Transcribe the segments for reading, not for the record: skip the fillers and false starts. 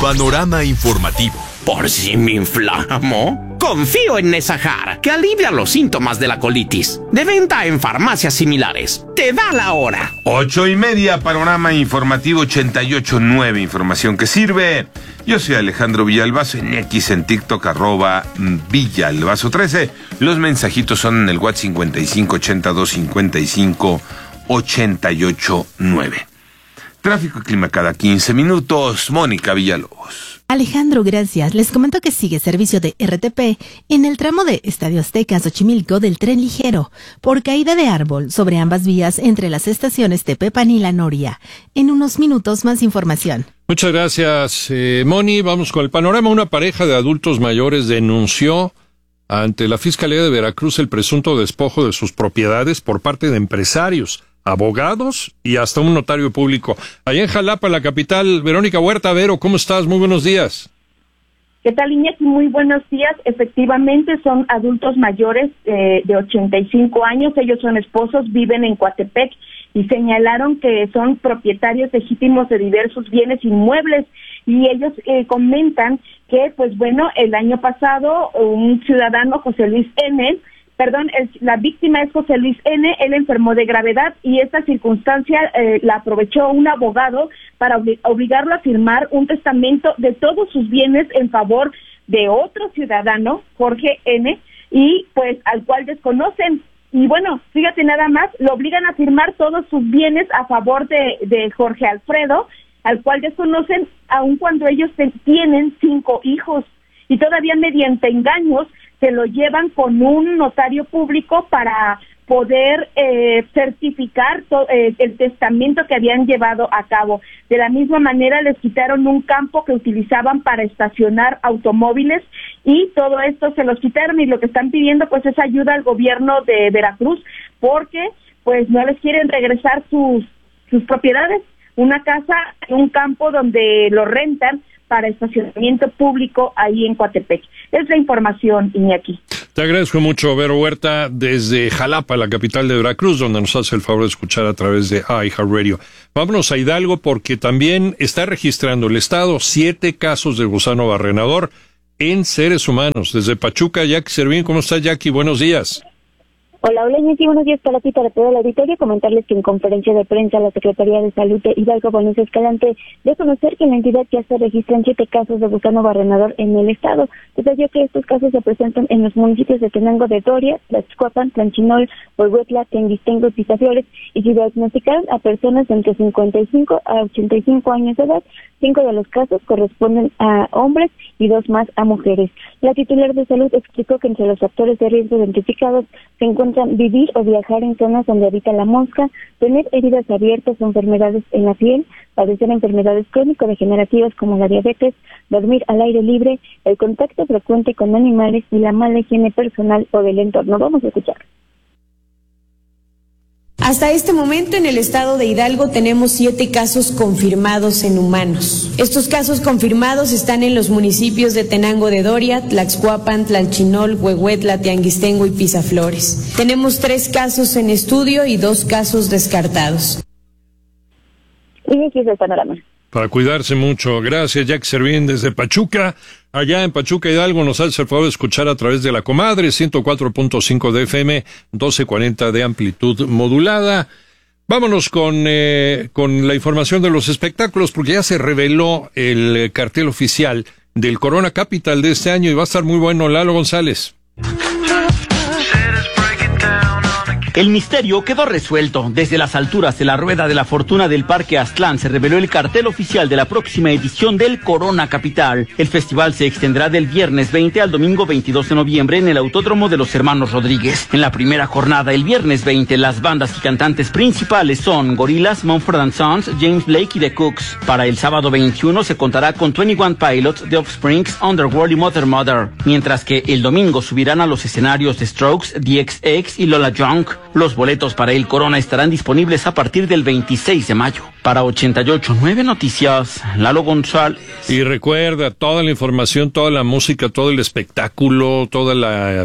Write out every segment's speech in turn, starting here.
Panorama informativo. ¿Por si me inflamo? Confío en Nesajar, que alivia los síntomas de la colitis. De venta en farmacias similares. Te da la hora. 8:30, Panorama informativo 88.9, información que sirve. Yo soy Alejandro Villalbazo, en X, en TikTok, @Villalbazo13. Los mensajitos son en el WhatsApp 5582558889. Tráfico y clima cada 15 minutos. Mónica Villalobos. Alejandro, gracias. Les comento que sigue servicio de RTP en el tramo de Estadio Azteca Xochimilco del tren ligero, por caída de árbol sobre ambas vías entre las estaciones Tepepan y La Noria. En unos minutos más información. Muchas gracias, Moni. Vamos con el panorama. Una pareja de adultos mayores denunció ante la Fiscalía de Veracruz el presunto despojo de sus propiedades por parte de empresarios, abogados y hasta un notario público. Allá en Jalapa, la capital. Verónica Huerta, Vero, ¿cómo estás? Muy buenos días. ¿Qué tal, Iñaki? Muy buenos días. Efectivamente, son adultos mayores de 85 años. Ellos son esposos, viven en Coatepec y señalaron que son propietarios legítimos de diversos bienes inmuebles. Y ellos comentan que, pues bueno, el año pasado un ciudadano, José Luis N., la víctima es José Luis N., él enfermó de gravedad y esta circunstancia la aprovechó un abogado para obligarlo a firmar un testamento de todos sus bienes en favor de otro ciudadano, Jorge N., y pues al cual desconocen. Y bueno, fíjate nada más, lo obligan a firmar todos sus bienes a favor de Jorge Alfredo, al cual desconocen, aun cuando ellos tienen 5 hijos. Y todavía mediante engaños se lo llevan con un notario público para poder certificar el testamento que habían llevado a cabo. De la misma manera les quitaron un campo que utilizaban para estacionar automóviles y todo esto se los quitaron, y lo que están pidiendo pues es ayuda al gobierno de Veracruz porque pues no les quieren regresar sus propiedades, una casa, un campo donde lo rentan para estacionamiento público ahí en Coatepec. Es la información, Iñaki. Te agradezco mucho, Vero Huerta, desde Jalapa, la capital de Veracruz, donde nos hace el favor de escuchar a través de iHeartRadio. Vámonos a Hidalgo porque también está registrando el Estado 7 casos de gusano barrenador en seres humanos. Desde Pachuca, Jackie Servín. ¿Cómo estás, Jackie? Buenos días. Hola, Iñaki, buenos días para ti, para todo el auditorio. Comentarles que en conferencia de prensa la Secretaría de Salud de Hidalgo, Vanessa Escalante, dio a conocer que en la entidad ya se registran 7 casos de gusano barrenador en el estado. Detalló que estos casos se presentan en los municipios de Tenango de Doria, Tlaxcuapan, Tlanchinol, Huehuetla, Tianguistengo y Pisaflores, y se diagnosticaron a personas entre 55 a 85 años de edad. 5 de los casos corresponden a hombres y 2 más a mujeres. La titular de salud explicó que entre los factores de riesgo identificados se encuentran vivir o viajar en zonas donde habita la mosca, tener heridas abiertas o enfermedades en la piel, padecer enfermedades crónico-degenerativas como la diabetes, dormir al aire libre, el contacto frecuente con animales y la mala higiene personal o del entorno. Vamos a escuchar. Hasta este momento en el estado de Hidalgo tenemos 7 casos confirmados en humanos. Estos casos confirmados están en los municipios de Tenango de Doria, Tlaxcuapan, Tlanchinol, Huehuetla, Tianguistengo y Pisaflores. Tenemos 3 casos en estudio y 2 casos descartados. Y aquí es el panorama. Para cuidarse mucho. Gracias, Jackie Servín, desde Pachuca. Allá en Pachuca, Hidalgo, nos hace el favor de escuchar a través de la comadre, 104.5 de FM, 1240 de amplitud modulada. Vámonos con la información de los espectáculos, porque ya se reveló el cartel oficial del Corona Capital de este año y va a estar muy bueno. Lalo González. El misterio quedó resuelto. Desde las alturas de la Rueda de la Fortuna del Parque Aztlán se reveló el cartel oficial de la próxima edición del Corona Capital. El festival se extenderá del viernes 20 al domingo 22 de noviembre en el Autódromo de los Hermanos Rodríguez. En la primera jornada, el viernes 20, las bandas y cantantes principales son Gorillaz, Mumford & Sons, James Blake y The Cooks. Para el sábado 21 se contará con 21 Pilots, The Offspring, Underworld y Mother. Mientras que el domingo subirán a los escenarios The Strokes, The XX y Lola Young. Los boletos para el Corona estarán disponibles a partir del 26 de mayo. Para 88.9 Noticias, Lalo González. Y recuerda, toda la información, toda la música, todo el espectáculo, todo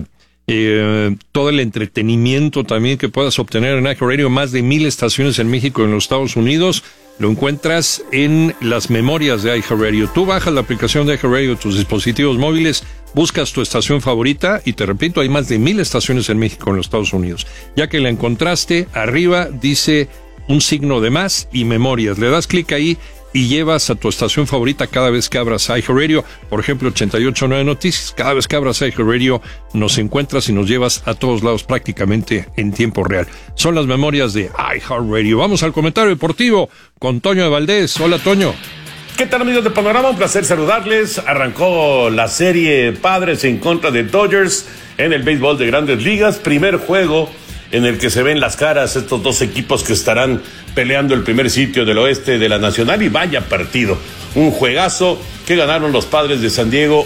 el entretenimiento también que puedas obtener en iHeartRadio, más de 1,000 estaciones en México y en los Estados Unidos. lo encuentras en las memorias de iHeartRadio. Tú bajas la aplicación de iHeartRadio a tus dispositivos móviles, buscas tu estación favorita y te repito, hay más de 1,000 estaciones en México, en los Estados Unidos. Ya que la encontraste, arriba dice un signo de más y memorias. Le das clic ahí y llevas a tu estación favorita cada vez que abras iHeartRadio. Por ejemplo, 88.9 Noticias. Cada vez que abras iHeartRadio nos encuentras y nos llevas a todos lados prácticamente en tiempo real. Son las memorias de iHeartRadio. Vamos al comentario deportivo con Toño de Valdés. Hola, Toño. ¿Qué tal, amigos de Panorama? Un placer saludarles. Arrancó la serie Padres en contra de Dodgers en el béisbol de Grandes Ligas. Primer juego en el que se ven las caras estos dos equipos que estarán peleando el primer sitio del oeste de la Nacional, y vaya partido, un juegazo que ganaron los Padres de San Diego,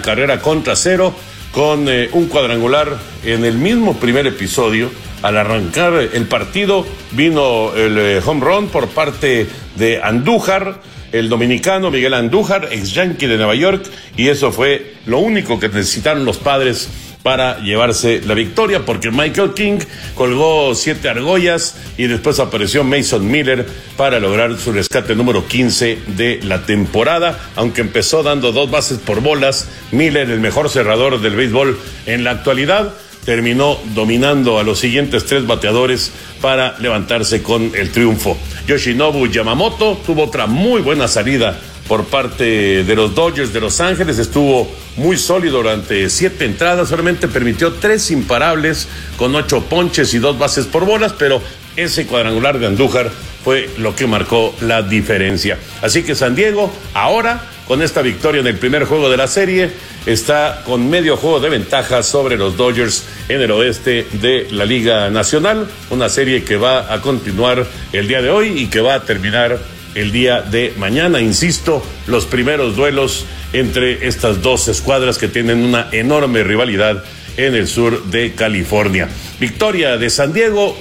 1-0 con un cuadrangular en el mismo primer episodio. Al arrancar el partido vino el home run por parte de Andújar, el dominicano Miguel Andújar, ex Yankee de Nueva York, y eso fue lo único que necesitaron los Padres para llevarse la victoria, porque Michael King colgó 7 argollas y después apareció Mason Miller para lograr su rescate número 15 de la temporada. Aunque empezó dando 2 bases por bolas, Miller, el mejor cerrador del béisbol en la actualidad, terminó dominando a los siguientes 3 bateadores para levantarse con el triunfo. Yoshinobu Yamamoto tuvo otra muy buena salida por parte de los Dodgers de Los Ángeles, estuvo muy sólido durante 7 entradas, solamente permitió 3 imparables con 8 ponches y 2 bases por bolas, pero ese cuadrangular de Andújar fue lo que marcó la diferencia. Así que San Diego, ahora, con esta victoria en el primer juego de la serie, está con medio juego de ventaja sobre los Dodgers en el oeste de la Liga Nacional, una serie que va a continuar el día de hoy y que va a terminar el día de mañana. Insisto, los primeros duelos entre estas dos escuadras que tienen una enorme rivalidad en el sur de California. Victoria de San Diego,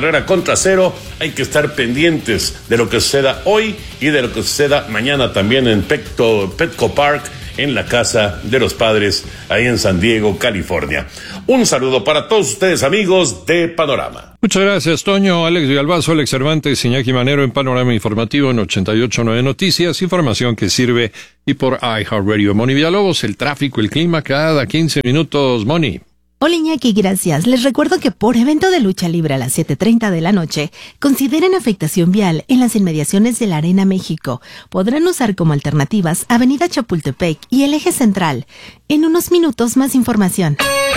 1-0. Hay que estar pendientes de lo que suceda hoy y de lo que suceda mañana también en Petco Park, en la casa de los Padres, ahí en San Diego, California. Un saludo para todos ustedes, amigos de Panorama. Muchas gracias, Toño. Alex Villalbazo, Alex Cervantes, Iñaki Manero en Panorama Informativo en 88.9 Noticias, información que sirve, y por iHeartRadio. Moni Villalobos, el tráfico, el clima cada 15 minutos. Moni. Hola, Iñaki, gracias. Les recuerdo que por evento de lucha libre a las 7:30 de la noche, consideren afectación vial en las inmediaciones de la Arena México. Podrán usar como alternativas Avenida Chapultepec y el Eje Central. En unos minutos, más información.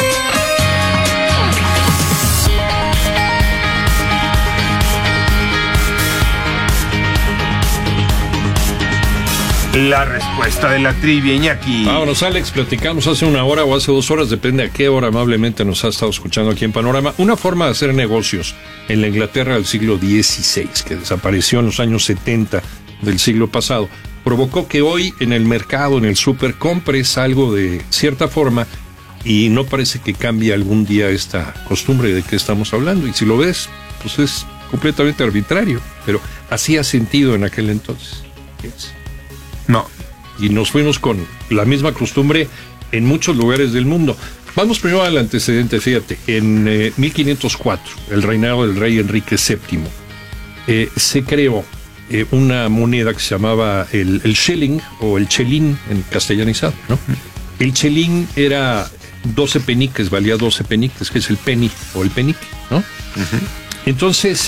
La respuesta de la trivia, Iñaki. Vámonos, Alex, platicamos hace 1 hora o hace 2 horas, depende a qué hora amablemente nos ha estado escuchando aquí en Panorama, una forma de hacer negocios en la Inglaterra del siglo XVI, que desapareció en los años 70 del siglo pasado, provocó que hoy en el mercado, en el súper, compres algo de cierta forma y no parece que cambie algún día esta costumbre de que estamos hablando. Y si lo ves, pues es completamente arbitrario, pero hacía sentido en aquel entonces. ¿Qué es? No. Y nos fuimos con la misma costumbre en muchos lugares del mundo. Vamos primero al antecedente, fíjate. En 1504, el reinado del rey Enrique VII, se creó una moneda que se llamaba el shilling o el chelín en castellanizado, ¿no? El chelín era 12 peniques, valía 12 peniques, que es el penny o el penique, ¿no? Entonces,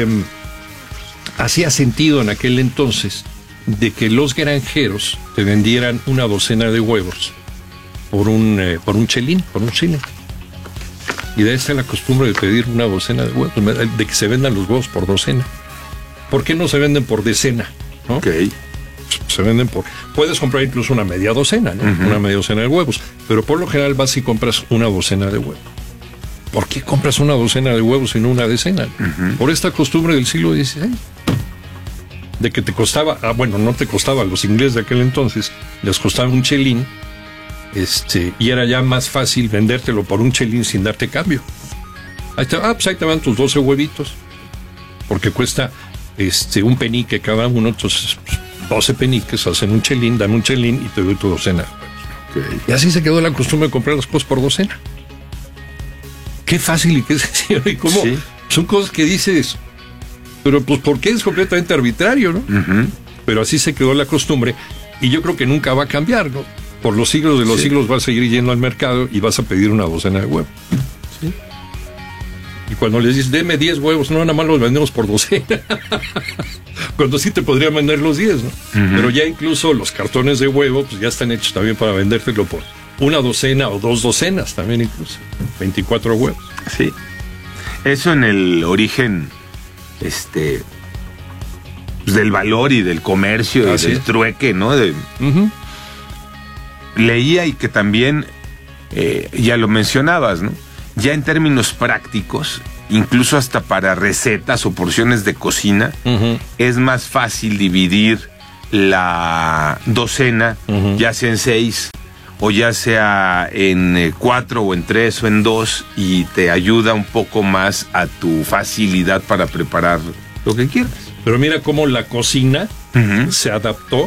hacía sentido en aquel entonces de que los granjeros te vendieran una docena de huevos por un chelín, por un shilling. Y de ahí está la costumbre de pedir una docena de huevos, de que se vendan los huevos por docena. ¿Por qué no se venden por decena? ¿No? Okay. Se venden puedes comprar incluso una media docena, ¿no? Una media docena de huevos, pero por lo general vas y compras una docena de huevos. ¿Por qué compras una docena de huevos y no una decena? Por esta costumbre del siglo XVI. De que te costaba, no te costaba, a los ingleses de aquel entonces les costaba un chelín, y era ya más fácil vendértelo por un chelín sin darte cambio. Ahí te van tus 12 huevitos, porque cuesta un penique cada uno, entonces 12 peniques hacen un chelín, dame un chelín y te doy tu docena. Okay. Y así se quedó la costumbre de comprar las cosas por docena. Qué fácil y qué sencillo, y cómo son cosas que dices, Pero pues porque es completamente arbitrario, ¿no? Uh-huh. Pero así se quedó la costumbre y yo creo que nunca va a cambiar, ¿no? Por los siglos de los siglos vas a seguir yendo al mercado y vas a pedir una docena de huevos. ¿Sí? Y cuando les dices, deme 10 huevos, no, nada más los vendemos por docena. Cuando sí te podrían vender los 10, ¿no? Uh-huh. Pero ya incluso los cartones de huevo, pues ya están hechos también para vendértelo por una docena o 2 docenas también incluso. 24 huevos. Sí. Eso en el origen, pues del valor y del comercio y del trueque, ¿no? Uh-huh. Leía y que también, ya lo mencionabas, ¿no? Ya en términos prácticos, incluso hasta para recetas o porciones de cocina, uh-huh, es más fácil dividir la docena, uh-huh, ya sea en 6 o ya sea en 4 o en 3 o en 2, y te ayuda un poco más a tu facilidad para preparar lo que quieras. Pero mira cómo la cocina, uh-huh, se adaptó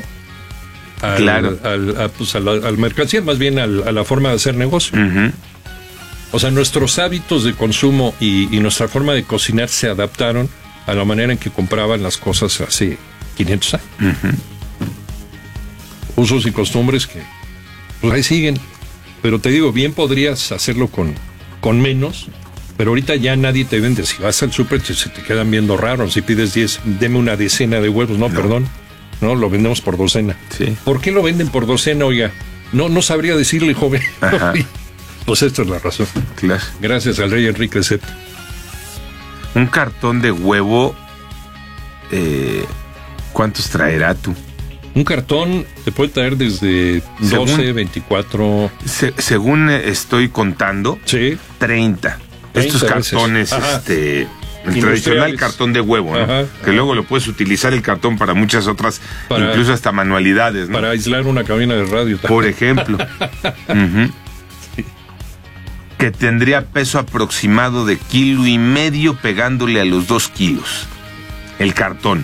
al mercancía, más bien a la forma de hacer negocio. Uh-huh. O sea, nuestros hábitos de consumo y nuestra forma de cocinar se adaptaron a la manera en que compraban las cosas hace 500 años. Uh-huh. Usos y costumbres que pues ahí siguen. Pero te digo, bien podrías hacerlo con menos, pero ahorita ya nadie te vende. Si vas al súper se te quedan viendo raro. Si pides 10, deme una decena de huevos. No, perdón. No, lo vendemos por docena. Sí. ¿Por qué lo venden por docena, oiga? No sabría decirle, joven. Ajá. Pues esta es la razón. Claro. Gracias al rey Enrique VII. Un cartón de huevo, ¿cuántos traerá tú? Un cartón te puede traer desde 12, 24... según estoy contando, sí, 30. Estos cartones, el tradicional cartón de huevo, ¿no? Ajá, que luego lo puedes utilizar el cartón para muchas otras, incluso hasta manualidades, ¿no? Para aislar una cabina de radio también. Por ejemplo. Uh-huh. Sí. Que tendría peso aproximado de 1.5 kilos pegándole a los 2 kilos. El cartón.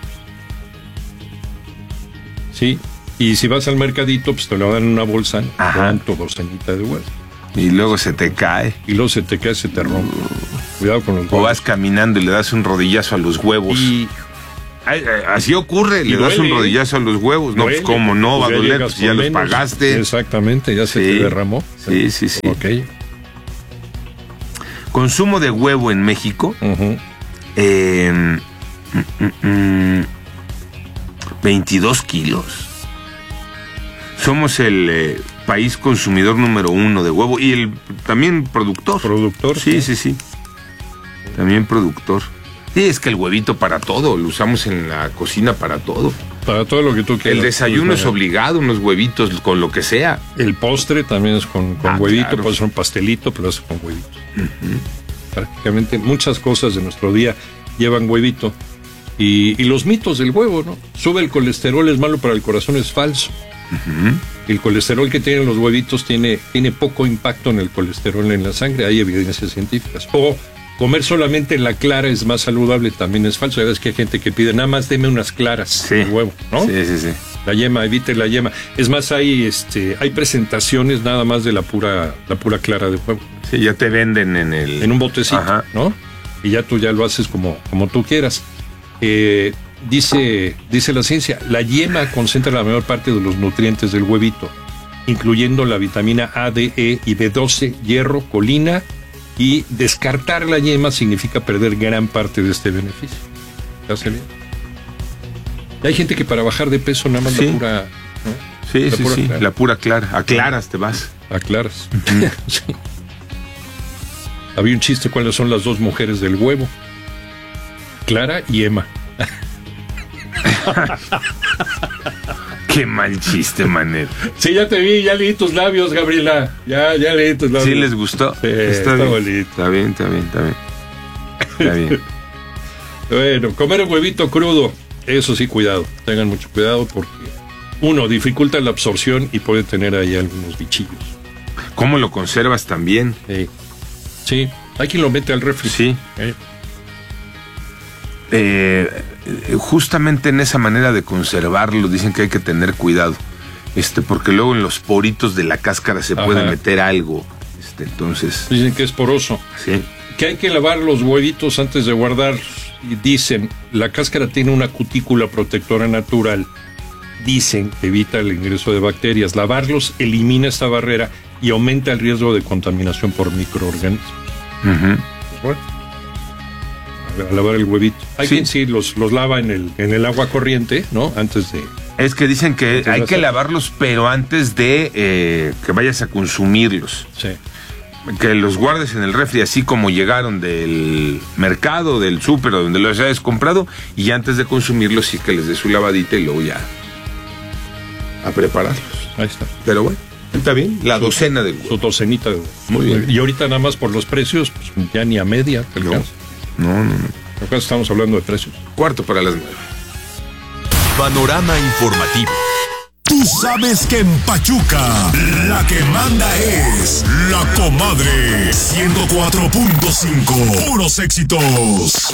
Sí, y si vas al mercadito, pues te lo dan en una bolsa, con tu docenita de huevo. Y luego se te cae. Y luego se te cae, se te rompe. Cuidado con los huevos. O vas caminando y le das un rodillazo a los huevos. Así ocurre, le das un rodillazo a los huevos. No, pues cómo no, pues va a doler, pues ya los pagaste. Exactamente, ya se te derramó. Sí. Ok. Consumo de huevo en México. Uh-huh. 22 kilos. Somos el país consumidor número 1 de huevo y también productor. ¿Productor? Sí. También productor. Sí, es que el huevito para todo, lo usamos en la cocina para todo. Para todo lo que tú quieras. El desayuno es obligado, unos huevitos con lo que sea. El postre también es con huevito, claro. Puede ser un pastelito, pero es con huevito. Uh-huh. Prácticamente muchas cosas de nuestro día llevan huevito. Y los mitos del huevo, ¿no? Sube el colesterol, es malo para el corazón, es falso. Uh-huh. El colesterol que tienen los huevitos tiene poco impacto en el colesterol en la sangre, hay evidencias científicas. O comer solamente la clara es más saludable, también es falso. Ya ves que hay gente que pide, nada más deme unas claras de huevo, ¿no? Sí. La yema, evite la yema. Es más, hay presentaciones nada más de la pura clara de huevo. Sí, ya te venden en un botecito, ajá, ¿no? Y ya tú ya lo haces como tú quieras. Dice la ciencia, la yema concentra la mayor parte de los nutrientes del huevito, incluyendo la vitamina A, D, E y B12, hierro, colina, y descartar la yema significa perder gran parte de este beneficio. ¿Te hace bien? Y hay gente que para bajar de peso nada más la pura... ¿no? Sí, clara. La pura clara. A claras te vas. A claras. Sí. Había un chiste, ¿cuáles son las 2 mujeres del huevo? Clara y Emma. Qué mal chiste, Manel. Sí, ya te vi, ya leí tus labios, Gabriela. Ya leí tus labios. ¿Sí les gustó? Sí, está bonito. Está bien. Bueno, comer un huevito crudo, eso sí, cuidado. Tengan mucho cuidado porque, uno, dificulta la absorción y puede tener ahí algunos bichillos. ¿Cómo lo conservas también? Sí, hay quien lo mete al refri. Sí. Justamente en esa manera de conservarlo dicen que hay que tener cuidado, porque luego en los poritos de la cáscara se puede meter algo, entonces dicen que es poroso. Sí. Que hay que lavar los huevitos antes de guardar dicen, la cáscara tiene una cutícula protectora natural. Dicen que evita el ingreso de bacterias. Lavarlos elimina esta barrera y aumenta el riesgo de contaminación por microorganismos. Pues bueno, a lavar el huevito. Hay quien sí los lava en el agua corriente, ¿no? Antes de... Es que dicen que hay que lavarlos, pero antes de que vayas a consumirlos. Sí. Que los guardes en el refri así como llegaron del mercado, del súper, donde los hayas comprado, y antes de consumirlos sí que les des su lavadita y luego ya a prepararlos. Ahí está. Pero bueno, está bien, la docena del huevo. Su docenita de huevo. Muy bien. Y ahorita nada más por los precios, pues ya ni a media te alcanza. No. Acá estamos hablando de precios. 8:45. Panorama informativo. Tú sabes que en Pachuca la que manda es La Comadre 104.5. Puros éxitos.